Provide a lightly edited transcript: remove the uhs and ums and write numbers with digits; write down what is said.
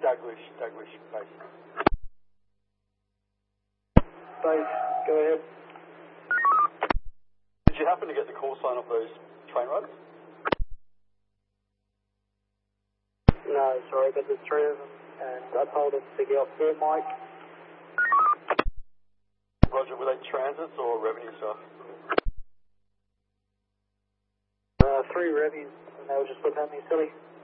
Douglas base. Base, go ahead. Did you happen to get the call sign of those train riders? No, sorry, but there's three of them, and I told them to get off their mic. Roger, were they transits or revenue staff? Three revenues, and they were just looking at me silly.